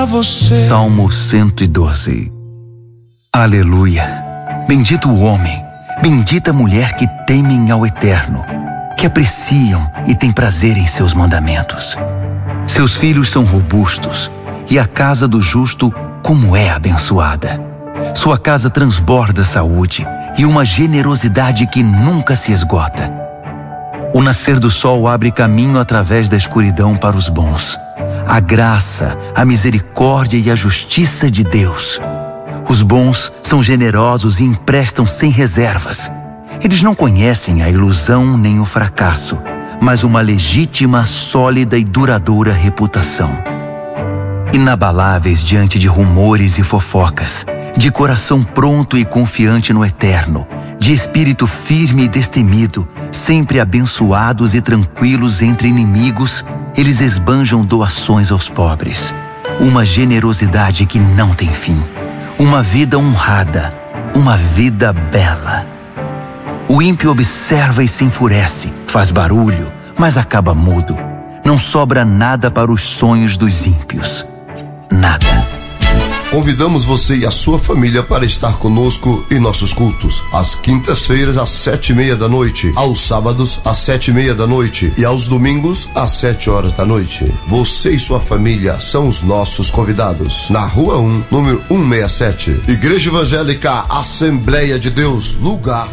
pra você. Salmo 112. Aleluia. Bendito o homem, bendita a mulher que temem ao Eterno, que apreciam e têm prazer em seus mandamentos. Seus filhos são robustos, e a casa do justo como é abençoada. Sua casa transborda saúde e uma generosidade que nunca se esgota. O nascer do sol abre caminho através da escuridão para os bons. A graça, a misericórdia e a justiça de Deus. Os bons são generosos e emprestam sem reservas. Eles não conhecem a ilusão nem o fracasso, mas uma legítima, sólida e duradoura reputação. Inabaláveis diante de rumores e fofocas, de coração pronto e confiante no Eterno, de espírito firme e destemido, sempre abençoados e tranquilos entre inimigos, eles esbanjam doações aos pobres. Uma generosidade que não tem fim. Uma vida honrada, uma vida bela. O ímpio observa e se enfurece, faz barulho, mas acaba mudo. Não sobra nada para os sonhos dos ímpios. Nada. Convidamos você e a sua família para estar conosco em nossos cultos. Às quintas-feiras, às 7:30 da noite. Aos sábados, às 7:30 da noite. E aos domingos, às 7 horas da noite. Você e sua família são os nossos convidados. Na Rua 1, número 167. Igreja Evangélica Assembleia de Deus, lugar